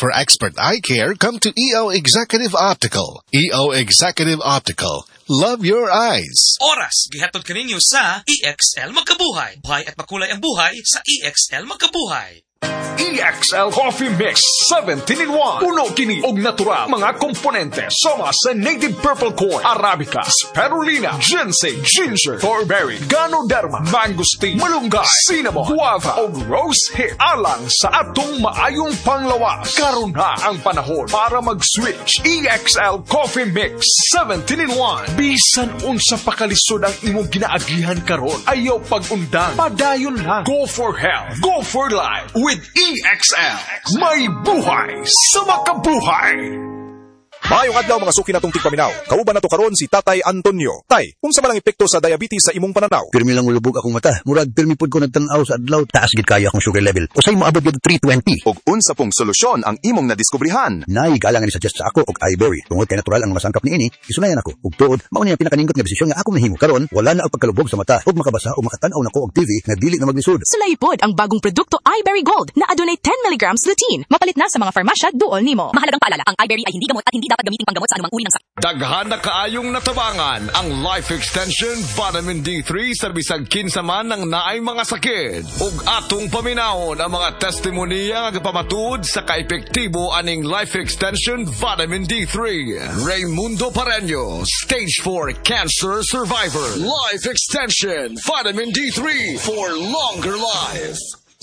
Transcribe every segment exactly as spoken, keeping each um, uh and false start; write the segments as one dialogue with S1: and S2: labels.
S1: For expert eye care, come to E O Executive Optical. E O Executive Optical. Love your eyes.
S2: Oras, gihatod kaninyo sa E X L Magkabuhay. Buhay at makulay ang buhay sa E X L Magkabuhay.
S3: E X L Coffee Mix seventeen in one. Puno kini og natural mga komponente sama sa native purple corn, arabica, spirulina, ginseng, ginger, thornberry, ganoderma, mangosteen, malunggay, cinnamon, guava og rose hip. Alang sa atong maayong panglawas. Karon na ang panahon para mag-switch. E X L Coffee Mix seventeen in one. Bisan unsa pa kalisod ang imong ginaagihan karon, ayaw pag-undang. Padayon lang. Go for health. Go for life. With E X L, may buhay sa makabuhay.
S4: Maayong adlaw mga suki natong tigpaminaw. Kauban nato karon si Tatay Antonio. Tay, unsa man ang epekto sa diabetes sa imong pananaw?
S5: Pirmi lang ulubog akong mata. Murag pirmi pud ko nagtan-aw sa adlaw. Taas gid kayo akong sugar level. Usay moabot gid three twenty.
S4: Og unsa pong solusyon ang imong nadiskubrihan?
S5: Nay galang ni suggest sa ako og iBerry. Tungod kay natural ang masangkap niini, isunayan ako. Ug tuod, mao ni ang pinakaningot nga desisyon nga ako nahimo karon. Wala na ang pagkalubog sa mata ug makabasa o makatan-aw nako og T V nga dili na maglisod.
S6: Sulaipod ang bagong produkto iBerry Gold na adunay ten milligrams lutein. Mapalit na sa mga farmasya duol nimo. Mahalagang paalala, ang iBerry ay hindi gamot at hindi dapat gamitin panggamot sa anumang uri ng sakit.
S3: Daghan na kaayong natabangan ang Life Extension Vitamin D three sa bisag kinsa man ang naay mga sakit. Ug atong paminawon ang mga testimonya nga pamatud sa kaepektibo aning Life Extension Vitamin D three. Raymundo Pareño, Stage four Cancer Survivor. Life Extension Vitamin D three for longer life.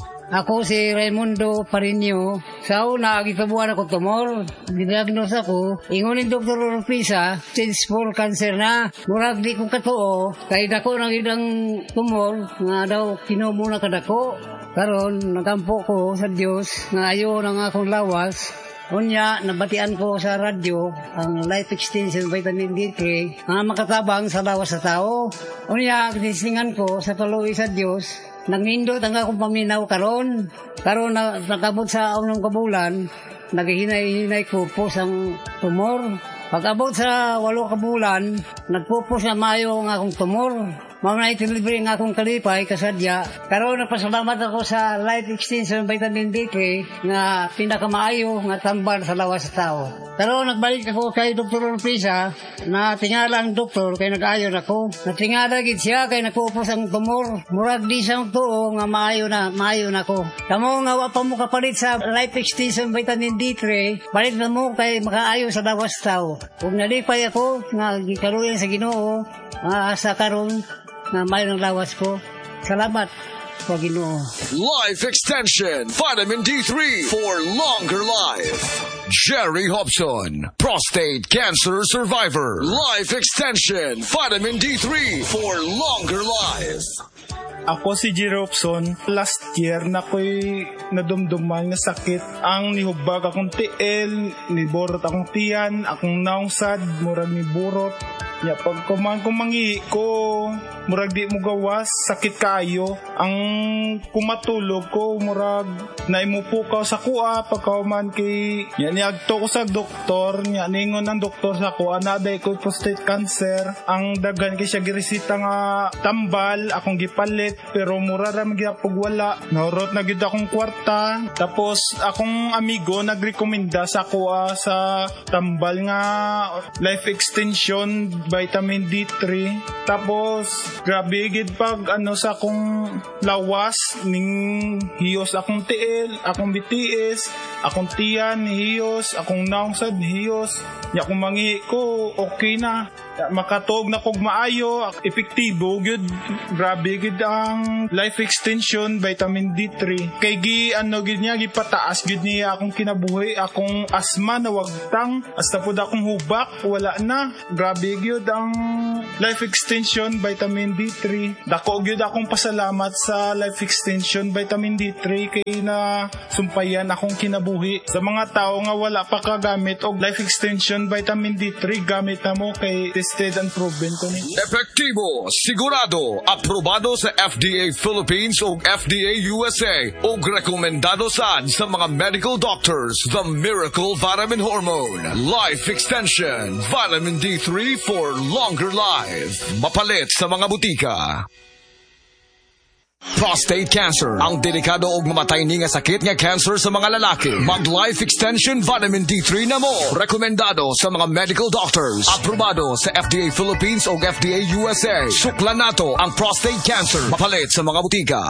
S7: Ako si Raymundo Pareño. Sa una, gitabuhan ako tumor. Didiagnose ako. Ingon ni Doktor Orpisa, stage four cancer na. Murag di ko katuo. Kahit ako nang idang tumor, nga daw kinumo na kadako. Karon, nagampo ko sa Diyos, nga ayo ng akong lawas. Unya, nabatian ko sa radyo ang Life Extension Vitamin D three nga makatabang sa lawas sa tao. Unya, kinisingan ko sa tuloy sa Diyos. Nangindot ang akong paminaw karon. Karon na nakabot sa unang kabulan, naghihinay-hinay ko po ang tumor. Pag-abot sa walo kabulan, nagpupos na mayo ang akong tumor. Mga naitilibre ang akong kalipay, kasadya. Karon napasalamat ako sa Life Extension Vitamin D three nga pinakamaayo nga tambal sa lawas sa tao. Karon nagbalik ako kay Doktor Orpisa na tingala ang doktor kay nag-ayon ako. Natingala gid siya kay nagpupos ang tumor. Murag di siyang tuo nga maayo na, maayo na ko. Kamo nga wa pa mo kapalit sa Life Extension Vitamin D three, palit na mo kay makaayo sa lawas sa tao. Kung nalipay ako nga gikaruyan sa Ginoo, nga asa karon na may ng lawas ko. Salamat po Ginoo.
S3: Life Extension Vitamin D three for longer life. Jerry Hobson, prostate cancer survivor. Life Extension Vitamin D three for longer life.
S8: Ako si Jerry Hobson. Last year na ko'y nadumduman nga sakit. Ang nihubag akong tiil, niborot akong tiyan, akong naungsad, murag ni burot. Ya, pag kuman kumangi ko, murag di mo gawas, sakit kayo. Ang kumatulog ko, murag naimupukaw sa kuha, pagkauman kay, yan niagto ko sa doktor, yan ningon ang doktor sa kuha, naday ko prostate cancer. Ang dagan kay siya giresita nga tambal, akong gipalit, pero mura ra magyapog wala. Naurot na gid akong kwarta, tapos akong amigo nagrekomenda sa kuha sa tambal nga Life Extension Vitamin D three. Tapos grabe gid pag ano sa akong lawas ning hiyos akong tiil, akong B T S, akong tiyan hiyos, akong naungsad hiyos. Ya kung mangi ko okay na. Makatog na kog maayo, epektibo gyud. Grabe gid ang Life Extension Vitamin D three. Kay gi ano gid niya gipataas gid niya akong kinabuhi, akong asma na wagtang, hasta pud akong hubak wala na. Grabe gyud ang Life Extension Vitamin D three. Dako gyud akong pasalamat sa Life Extension Vitamin D three kay na sumpayan akong kinabuhi. Sa mga tao nga wala pa kagamit og Life Extension Vitamin D three, gamit na mo kay tested and proven ko ni.
S3: Epektibo, sigurado, aprobado sa F D A Philippines ug F D A U S A ug rekomendado sad sa mga medical doctors. The Miracle Vitamin Hormone, Life Extension Vitamin D three for longer life. Mapalit sa mga butika. Prostate cancer, ang delikado ug mamatay ni nga sakit nga cancer sa mga lalaki. Mag Life Extension Vitamin D three na mo. Rekomendado sa mga medical doctors. Aprobado sa F D A Philippines o F D A U S A. Suklan nato ang prostate cancer. Mapalit sa mga butika.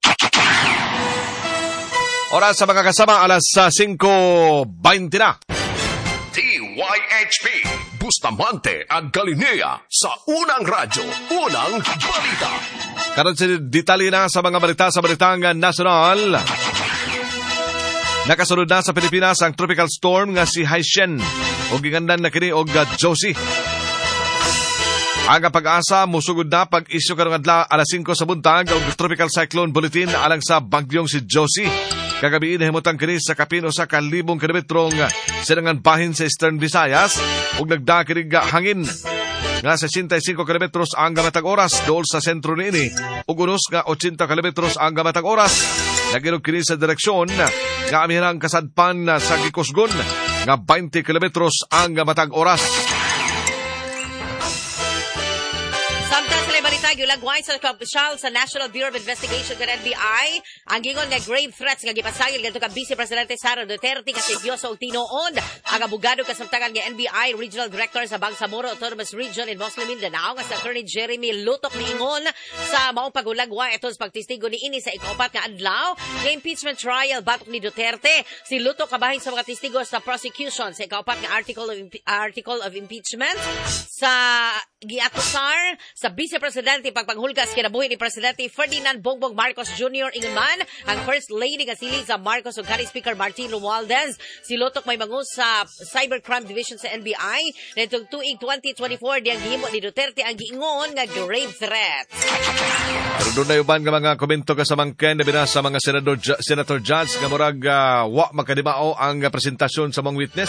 S1: Oras sa mga kasama, alas singko twenty na.
S3: T Y H P Bustamante ang Galilea sa unang radyo, unang balita.
S1: Karon si detalye na sa mga balita sa balitang nasyonal. Nakasunod na sa Pilipinas ang tropical storm nga si Haishen o gigandan na kini og Josie. Ang pag-asa musugod na pag-isyu karong adlaw alas singko sa buntag og tropical cyclone bulletin alang sa bagyong si Josie. Kagabi nahimutang kini sa kapin usa ka libong kilometrong silangan bahin sa Eastern Visayas ug nagdakirig hangin nga sesenta y cinco kilometros ang gamatag oras dool sa sentro niini ug unos nga eighty kilometros ang gamatag oras. Nagirog kini sa direksyon nga amihanang kasadpan sa Gikusgon nga twenty kilometros ang gamatag oras.
S9: Samtang sa balita, gilagway sa kapisyal sa National Bureau of Investigation ng N B I ang gingon nga grave threats nga gipasayod ngadto ka Vice Presidente Sara Duterte kasi Dioso og tinuod ang abogado kasamtangan nga N B I Regional Director sa Bangsamoro Autonomous Region in Muslim Mindanao nga si Attorney Jeremy Lutok niingon sa maong pagulagway ito sa pagtistigo ni ini sa ikaapat nga adlaw nga impeachment trial batok ni Duterte. Si Lutok kabahin sa mga testigo sa prosecution sa ikaapat nga article of, article of impeachment sa giakusar sa Vice Presidente pagpanghulgas kinabuhi ni Presidente Ferdinand Bongbong Marcos Junior ingon man ang First Lady nga sili sa Marcos ug County Speaker Martin Romualdez. Si Lutok may mangus sa Cybercrime Division sa N B I nitong tuig twenty twenty-four diyang gihimo ni Duterte ang giingon nga grave threat.
S1: Pero doon na uban nga mga komento kasamangken na binasa sa mga senador, senator judge nga murag uh, wa makadibao ang uh, presentasyon sa mga witness.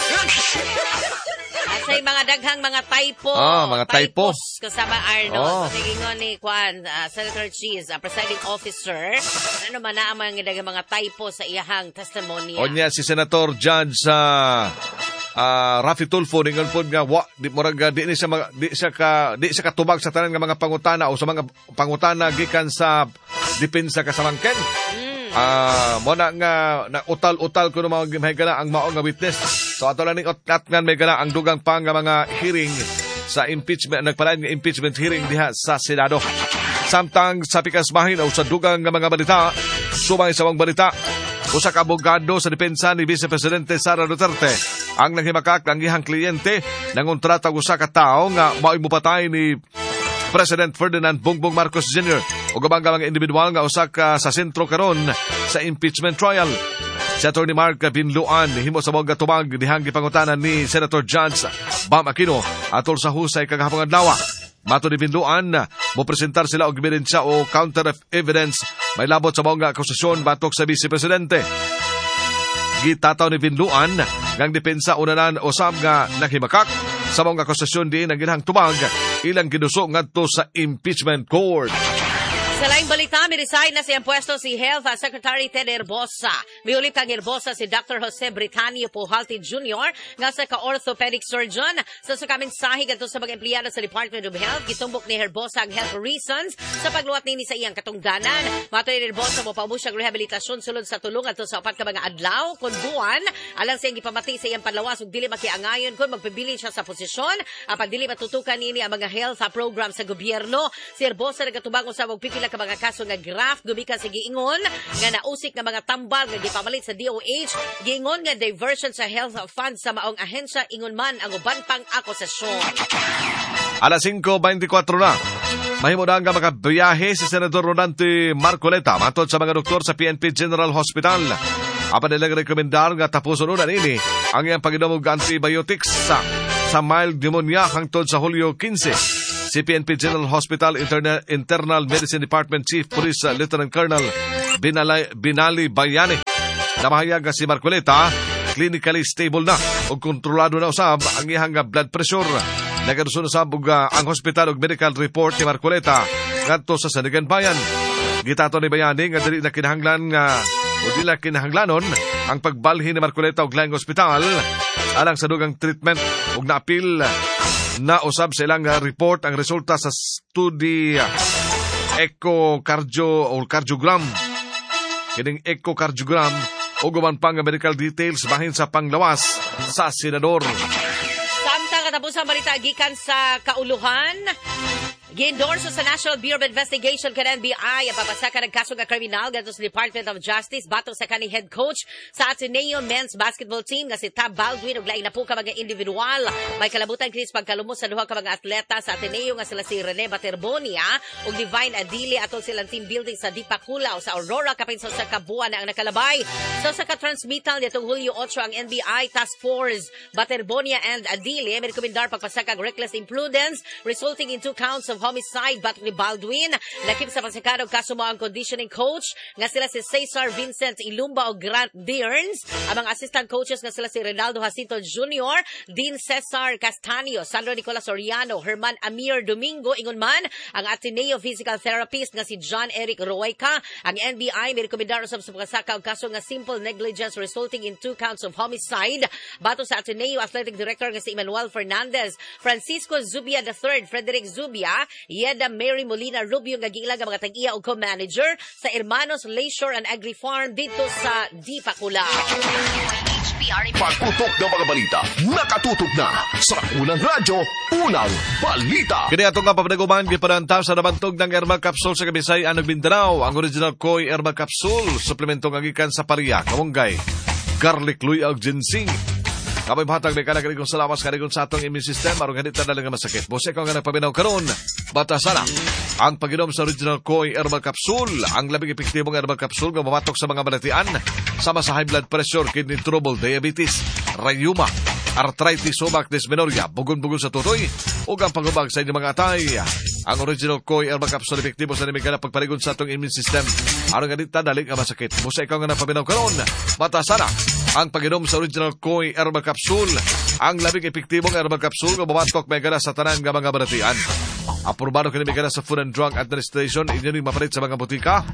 S9: Sa mga daghang mga typo.
S1: Ah, mga typo.
S9: Typos kasama Arnold. Oh. Nagingon ni Kwan, uh, Senator Cheese, uh, presiding officer. Ano man na ang mga daghang mga typo sa iyahang testimonya.
S1: O niya si Senator Judge sa uh, uh, Rafi Tulfo ningon pod nga wa di murag di ni siya mag, di siya ka di siya katubag sa tanan nga mga pangutana o sa mga pangutana gikan sa depensa kasamangken. Mm. Ah, uh, mo na nga na utal-utal kuno mga mahigala ang mao nga witness. So ato lang ning utat nga may gala ang dugang pa nga mga hearing sa impeachment nagpalain nga impeachment hearing diha sa Senado. Samtang sa pikas bahin o sa dugang nga mga balita, sumay sa mga balita, usa ka abogado sa depensa ni Vice Presidente Sara Duterte ang nanghimakak ang iyang kliyente nangontrata og usa ka tawo nga mao'y mupatay ni President Ferdinand Bongbong Marcos Junior o gabang mga individual nga usa ka sa sentro karon sa impeachment trial. Si Attorney Mark Binluan himo sa mga tubag dihang gipangutanan ni Senator Judge Bam Aquino atol sa husay kagahapon adlaw. Mato ni Binluan mo presentar sila og ebidensya o counter evidence may labot sa mga akusasyon batok sa Vice Presidente. Gitataw ni Binluan ngang depensa unanan usab nga naghimakak sa mga akusasyon di ang ginhang tubag ilang giduso ngadto sa impeachment court.
S9: Sa laing balita, may-resign na siyang pwesto si Health Secretary Ted Herbosa. May ulit kang Herbosa si Doctor Jose Britanio Pujalte Junior nga sa ka-orthopedic surgeon. Sa so, sukaminsahe ganito sa mga empleyado sa Department of Health, gitumbok ni Herbosa ang health reasons sa pagluwat nini sa iyang katungdanan. Mato ni Herbosa mo paubos siyang rehabilitasyon sulod sa tulong ato sa upat ka mga adlaw kun buwan alang siyang gipamati sa iyang panlawas ug dili makiangayon kun magpabilin siya sa posisyon apan dili matutukan nini ang mga health program sa gobyerno. Si Herbosa nagatubag sa pipila ka mga kaso nga graft gumikan sa giingon nga nausik nga mga tambal nga gipamalit sa D O H, giingon nga diversion sa health funds sa maong ahensya, ingon man ang uban pang akusasyon.
S1: Alas singko twenty-four na. Mahimo na nga makabiyahe si Senador Rodante Marcoleta matod sa mga doktor sa P N P General Hospital. Apan nilang rekomendar nga tapuson una nini ang iyang pag-inom og antibiotics sa, sa mild pneumonia hangtod sa Hulyo fifteen. Si P N P General Hospital Interna- Internal Medicine Department Chief Police uh, Lieutenant Colonel Binali, Binali Bayani. Namahayag si Marcoleta, clinically stable na o kontrolado na usab ang iyang blood pressure. Nagaduson usab og uh, ang hospital og medical report ni Marcoleta ngadto sa Sanigan Bayan. Gitato ni Bayani nga dili na kinahanglan nga uh, o dili na kinahanglanon ang pagbalhin ni Marcoleta og laing hospital alang sa dugang treatment ug naapil na usab sa ilang report ang resulta sa study echocardiogram o cardiogram. Kining echocardiogram o guman pang medical details bahin sa panglawas sa senador.
S9: Samtang katapos ang balita gikan sa kauluhan, gi-endorse sa National Bureau of Investigation kan N B I ang papasakan ng kaso ng kriminal gadto sa Department of Justice batok sa kaning head coach sa Ateneo men's basketball team nga si Tab Baldwin ug lain na po ka mga individual. May kalabutan kini sa pagkalumos sa duha ka mga atleta sa Ateneo nga sila si Rene Baterbonia ug Divine Adili atol silang team building sa Dipakula o sa Aurora kapin sa usa ka buwan na ang nakalabay. So sa ka-transmittal nitong Hulyo eight ang N B I Task Force Baterbonia and Adili may rekomendar pagpasakag reckless imprudence resulting in two counts of homicide batok ni Baldwin. Lakip sa pagsakado kaso mo ang conditioning coach nga sila si Cesar Vincent Ilumba o Grant Dearns. Ang mga assistant coaches nga sila si Ronaldo Jacinto Junior, Dean Cesar Castanio, Sandro Nicolas Soriano, Herman Amir Domingo. Ingon man ang Ateneo physical therapist nga si John Eric Royca. Ang N B I may rekomendar sa pagsaka og kaso nga simple negligence resulting in two counts of homicide. Bato sa Ateneo Athletic Director nga si Emmanuel Fernandez, Francisco Zubia the third, Frederick Zubia, Yeda Mary Molina Rubio nga giilang nga mga tag-iya o co-manager sa Hermanos Leisure and Agri Farm dito sa Dipakula.
S3: Pagputok ng mga balita, nakatutok na sa Unang Radyo, Unang Balita.
S1: Kini atong nga papanaguman giparantaw sa nabantog ng Herbal Capsule sa Kabisayan ug Mindanao. Ang original Koi Herbal Capsule, suplemento nga gikan sa pariya, kamunggay, garlic, luya ug ginseng. Kamoy bahatag may kalagaling kong salamat sa kanigon sa atong immune system aron ganit na lang nga masakit. Bose ko nga nagpaminaw karon. Batasana ang pag-inom sa original Koi Herbal Capsule, ang labing epektibong herbal capsule nga mamatok sa mga balatian sama sa high blood pressure, kidney trouble, diabetes, rheuma, arthritis, subak, dysmenorrhea, bugon-bugon sa tutoy ug ang pagubag sa inyong mga atay. Ang original Koi Herbal Capsule epektibo sa nimig na pagpaligon sa atong immune system aron ganit na dali nga masakit. Bose ko nga nagpaminaw karon. Batasana ang pag-inom sa original Koi Herbal Capsule, ang labing epektibong herbal capsule nga bumatok may gana sa tanan nga mga balatian. Aprobado kini may gana sa Food and Drug Administration, inyo ning mapalit sa mga butika.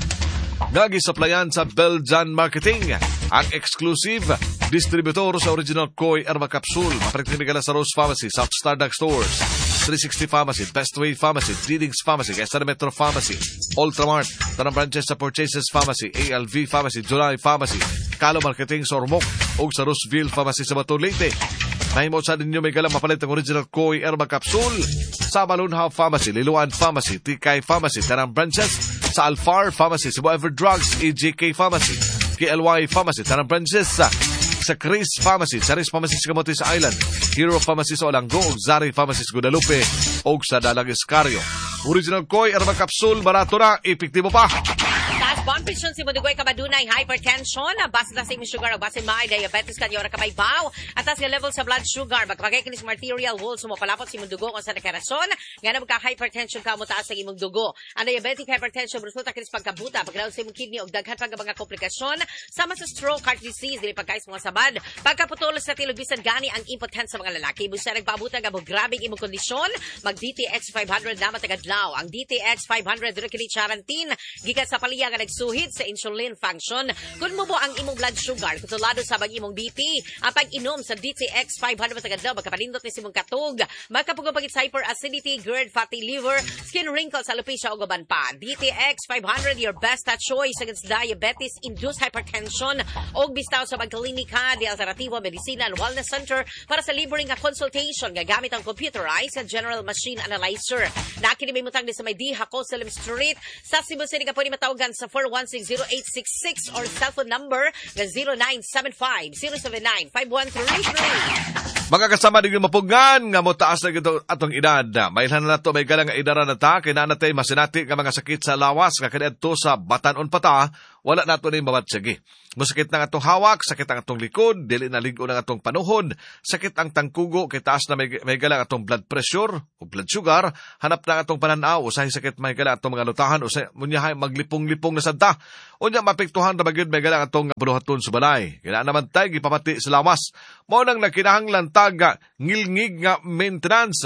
S1: Nagi-supplyan sa Beljan Marketing, ang exclusive distributor sa original Koi Herbal Capsule. Mapalit kini may gana sa Rose Pharmacy, South Star Drug Stores, three sixty Pharmacy, Bestway Pharmacy, Deedings Pharmacy, Quezon Metro Pharmacy, Ultramart, tanang branches sa Purchases Pharmacy, A L V Pharmacy, July Pharmacy, Kalo Marketing sa Ormoc ug sa Roseville Pharmacy sa Baton Leyte. Nahimo sa ninyo may galang mapalit ang original Koi Herbal Capsule sa Balunhaw Pharmacy, Liluan Pharmacy, Tikay Pharmacy, tanang branches sa Alfar Pharmacy, Cebu Ever Drugs, E J K Pharmacy, K L Y Pharmacy, tanang branches sa sa Chris Pharmacy, Charis Pharmacy sa Camotes Island, Hero Pharmacy sa Olanggo ug Zari Pharmacy sa Guadalupe ug sa Dalag Iscario. Original Koi Herbal Capsule, barato na, epektibo pa.
S9: Bond presyon si Mudugoy kabadunay hypertension, base na sa imong sugar o base may diabetes kanyo ra kabaybaw, atas nga level sa blood sugar, magpagay kinis arterial wall sumapalapot si imong dugo kung sa nakarason, nga na magka hypertension ka mo taas ang imong dugo. Ang diabetic hypertension resulta kinis pagkabuta, paglaw sa imong kidney og daghan pag mga komplikasyon sama sa stroke, heart disease, dili pagkais mga sabad, pagkaputulos sa tilog bisan gani ang impotence sa mga lalaki. Busa nagpabuta nga mo grabe imong kondisyon, mag D T X five hundred na matagadlaw. Ang D T X five hundred dili kini charantin gikan sa paliya nga suhid sa insulin function. Kung mo po ang imong blood sugar, kutulado sa bang imong B P, ang pag-inom sa D T X five hundred tagadlaw, magkapalindot ni simong katog, magkapugapagit sa hyperacidity, GERD, fatty liver, skin wrinkles, alopecia o gaban pa. D T X five hundred, your best choice against diabetes, induced hypertension, o bistaw sa pagkalinika di Alternativo Medicina and Wellness Center para sa libreng nga consultation nga gamit ang computerized and general machine analyzer. Nakinimimutang din sa may D. Jaco Salim Street sa Cebu City, ka pwede matawagan sa four one six zero eight six six or cellphone number na zero nine seven five zero seven nine five one three three.
S1: Mga kasama din mapugan nga mo taas na ito atong edad. Mailhan na to may galang nga edara na ta, kinanatay masinati nga mga sakit sa lawas, nga kanadto sa batanon pata, wala na to ni mabatsagi. Masakit na atong hawak, sakit ang atong likod, dili na ligo ng atong panuhod, sakit ang tangkugo, kay taas na may, may galang atong blood pressure o blood sugar, hanap na atong pananaw, usahay sakit may galang atong mga lutahan, usahay munyahay maglipong-lipong na sadta, o niya mapektuhan na bagid may galang atong bunuhaton sa balay. Kaya naman tayo, gipamati sa lawas. Mo nang nakinahanglan taga ngilngig nga maintenance.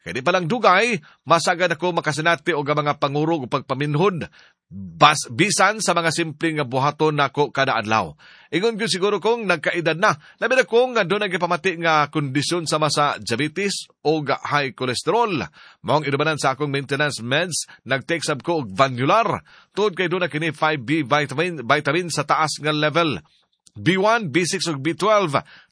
S1: Kaya di palang dugay, masagad ako makasinati o mga pangurog o pagpaminhod. Bas, bisan sa mga simpleng nga buhaton nako kada adlaw. Ingon ko siguro kong nagkaedad na. Labi na kong nga doon nagipamati nga kondisyon sama sa diabetes o high cholesterol. Maong inubanan sa akong maintenance meds, nag-take sab ko og Vanular. Tuod kay doon na kini five B vitamin, vitamin sa taas nga level. B one, B six ug B twelve.